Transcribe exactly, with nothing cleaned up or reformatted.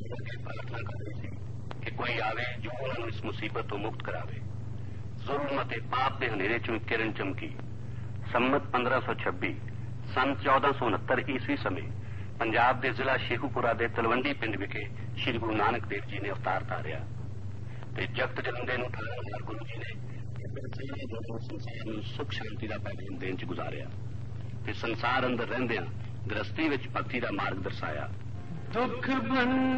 ਅੱਗੇ ਪ੍ਰਾਰਥਨਾ ਕਰ ਰਹੀ ਸੀ ਕਿ ਕੋਈ ਆਵੇ ਜੋ ਉਹਨਾਂ ਨੂੰ ਇਸ ਮੁਸੀਬਤ ਤੋਂ ਮੁਕਤ ਕਰਾਵੇ। ਜ਼ੁਲਮ ਅਤੇ ਪਾਪ ਦੇ ਹਨੇਰੇ ਚੋਂ ਇੱਕ ਕਿਰਨ ਚਮਕੀ। ਸੰਮਤ ਪੰਦਰਾਂ ਸੌ ਛੱਬੀ ਸੰਨ ਚੌਦਾਂ ਸੌ ਉਨੱਤਰ ਈਸਵੀ ਸਮੇਂ ਪੰਜਾਬ ਦੇ ਜ਼ਿਲ੍ਹਾ ਸ਼ੇਖੂਪੁਰਾ ਦੇ ਤਲਵੰਡੀ ਪਿੰਡ ਵਿਖੇ ਸ੍ਰੀ ਗੁਰੂ ਨਾਨਕ ਦੇਵ ਜੀ ਨੇ ਅਵਤਾਰ ਧਾਰਿਆ ਤੇ ਜਗਤ ਜਲੰਦੇ ਨੂੰ ਠਾਰਨ ਨਾਲ ਗੁਰੂ ਜੀ ਨੇ ਸੰਸਾਰ ਨੂੰ ਸੁਖ ਸ਼ਾਂਤੀ ਦਾ ਪੈਗਾਮ ਦੇਣ ਚ ਗੁਜ਼ਾਰਿਆ ਤੇ ਸੰਸਾਰ ਅੰਦਰ ਰਹਿੰਦਿਆਂ ਗ੍ਰਸਤੀ ਵਿੱਚ ਭਗਤੀ ਦਾ ਮਾਰਗ ਦਰਸਾਇਆ। ਦੁੱਖ ਬਨ